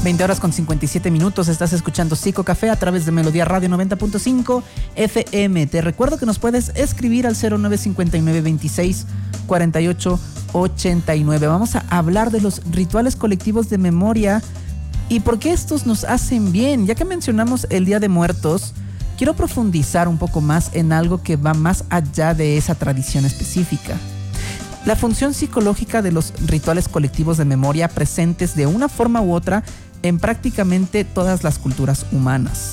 20 horas con 57 minutos. Estás escuchando Psico Café a través de Melodía Radio 90.5 FM. Te recuerdo que nos puedes escribir al 0959 26 48 89. Vamos a hablar de los rituales colectivos de memoria y por qué estos nos hacen bien. Ya que mencionamos el Día de Muertos, quiero profundizar un poco más en algo que va más allá de esa tradición específica. La función psicológica de los rituales colectivos de memoria presentes de una forma u otra en prácticamente todas las culturas humanas.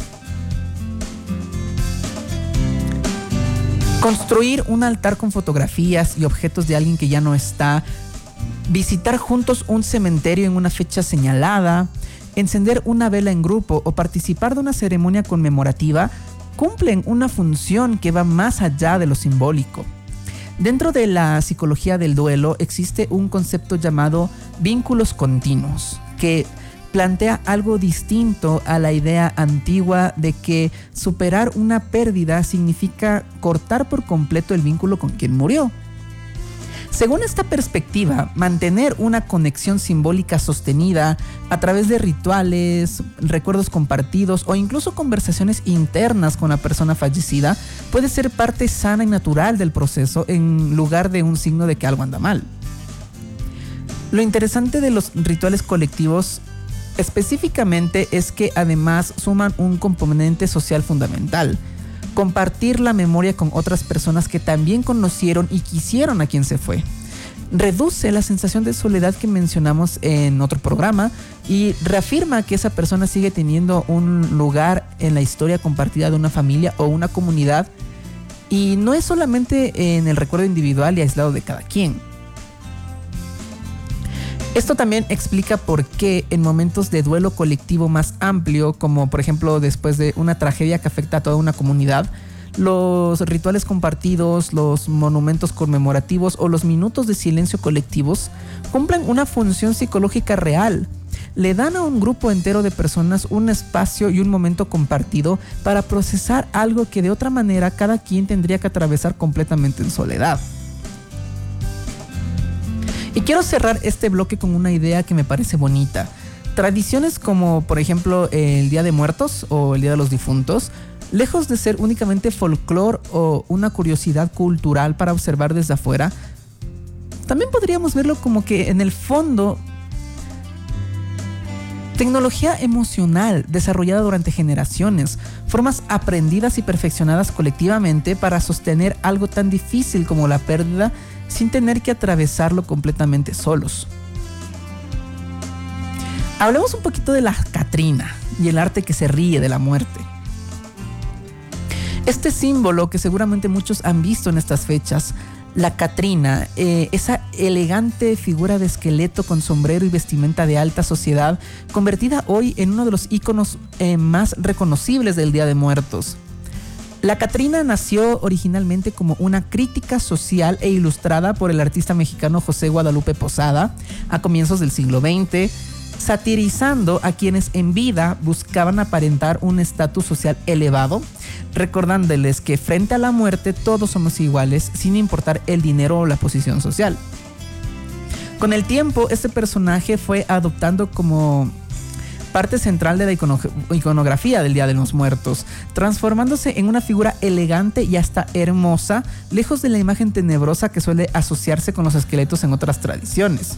Construir un altar con fotografías y objetos de alguien que ya no está, visitar juntos un cementerio en una fecha señalada, encender una vela en grupo o participar de una ceremonia conmemorativa cumplen una función que va más allá de lo simbólico. Dentro de la psicología del duelo existe un concepto llamado vínculos continuos, que plantea algo distinto a la idea antigua de que superar una pérdida significa cortar por completo el vínculo con quien murió. Según esta perspectiva, mantener una conexión simbólica sostenida a través de rituales, recuerdos compartidos o incluso conversaciones internas con la persona fallecida puede ser parte sana y natural del proceso en lugar de un signo de que algo anda mal. Lo interesante de los rituales colectivos específicamente es que además suman un componente social fundamental: compartir la memoria con otras personas que también conocieron y quisieron a quien se fue. Reduce la sensación de soledad que mencionamos en otro programa y reafirma que esa persona sigue teniendo un lugar en la historia compartida de una familia o una comunidad, y no es solamente en el recuerdo individual y aislado de cada quien. Esto también explica por qué en momentos de duelo colectivo más amplio, como por ejemplo después de una tragedia que afecta a toda una comunidad, los rituales compartidos, los monumentos conmemorativos o los minutos de silencio colectivos cumplen una función psicológica real. Le dan a un grupo entero de personas un espacio y un momento compartido para procesar algo que de otra manera cada quien tendría que atravesar completamente en soledad. Y quiero cerrar este bloque con una idea que me parece bonita. Tradiciones como, por ejemplo, el Día de Muertos o el Día de los Difuntos, lejos de ser únicamente folclore o una curiosidad cultural para observar desde afuera, también podríamos verlo como que en el fondo, tecnología emocional desarrollada durante generaciones, formas aprendidas y perfeccionadas colectivamente para sostener algo tan difícil como la pérdida sin tener que atravesarlo completamente solos. Hablemos un poquito de la Catrina y el arte que se ríe de la muerte. Este símbolo que seguramente muchos han visto en estas fechas, la Catrina, esa elegante figura de esqueleto con sombrero y vestimenta de alta sociedad, convertida hoy en uno de los íconos más reconocibles del Día de Muertos. La Catrina nació originalmente como una crítica social e ilustrada por el artista mexicano José Guadalupe Posada a comienzos del siglo XX, satirizando a quienes en vida buscaban aparentar un estatus social elevado, recordándoles que frente a la muerte todos somos iguales sin importar el dinero o la posición social. Con el tiempo, este personaje fue adoptando como parte central de la iconografía del Día de los Muertos, transformándose en una figura elegante y hasta hermosa, lejos de la imagen tenebrosa que suele asociarse con los esqueletos en otras tradiciones.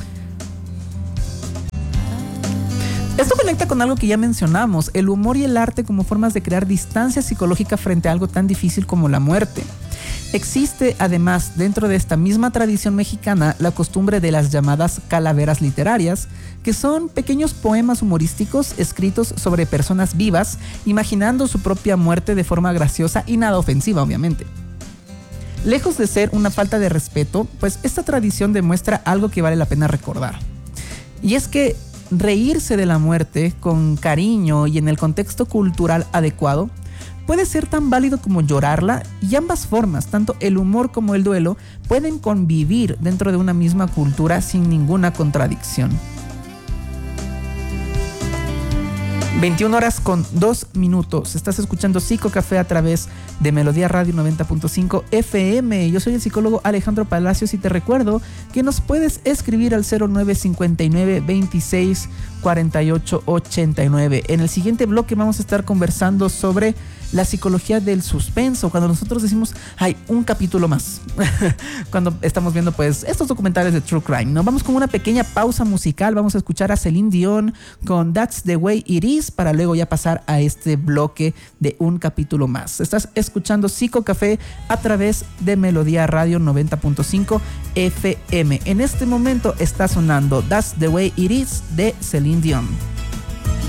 Esto conecta con algo que ya mencionamos, el humor y el arte como formas de crear distancia psicológica frente a algo tan difícil como la muerte. Existe además dentro de esta misma tradición mexicana la costumbre de las llamadas calaveras literarias, que son pequeños poemas humorísticos escritos sobre personas vivas, imaginando su propia muerte de forma graciosa y nada ofensiva, obviamente. Lejos de ser una falta de respeto, pues esta tradición demuestra algo que vale la pena recordar. Y es que reírse de la muerte con cariño y en el contexto cultural adecuado puede ser tan válido como llorarla, y ambas formas, tanto el humor como el duelo, pueden convivir dentro de una misma cultura sin ninguna contradicción. 21 horas con 2 minutos. Estás escuchando Psico Café a través de Melodía Radio 90.5 FM. Yo soy el psicólogo Alejandro Palacios y te recuerdo que nos puedes escribir al 0959 26 48 89. En el siguiente bloque vamos a estar conversando sobre la psicología del suspenso. Cuando nosotros decimos, hay un capítulo más. Cuando estamos viendo pues estos documentales de True Crime. Nos vamos con una pequeña pausa musical. Vamos a escuchar a Celine Dion con That's the Way It Is para luego ya pasar a este bloque de un capítulo más. Estás escuchando Psico Café a través de Melodía Radio 90.5 FM. En este momento está sonando That's the Way It Is de Celine Dion.